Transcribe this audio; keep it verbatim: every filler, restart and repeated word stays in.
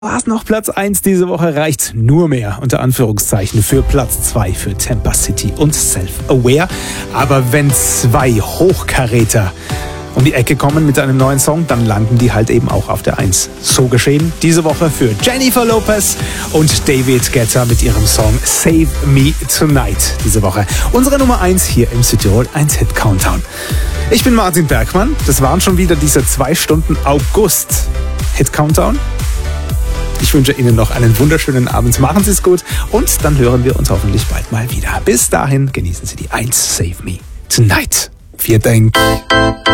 Was noch Platz eins diese Woche, reicht nur mehr, unter Anführungszeichen, für Platz zwei für Tampa City und Self-Aware. Aber wenn zwei Hochkaräter um die Ecke kommen mit einem neuen Song, dann landen die halt eben auch auf der eins. So geschehen diese Woche für Jennifer Lopez und David Guetta mit ihrem Song Save Me Tonight diese Woche. Unsere Nummer eins hier im Südtirol eins Hit Countdown. Ich bin Martin Bergmann. Das waren schon wieder diese zwei Stunden August Hit Countdown. Ich wünsche Ihnen noch einen wunderschönen Abend. Machen Sie es gut und dann hören wir uns hoffentlich bald mal wieder. Bis dahin genießen Sie die eins Save Me Tonight. Vielen Dank.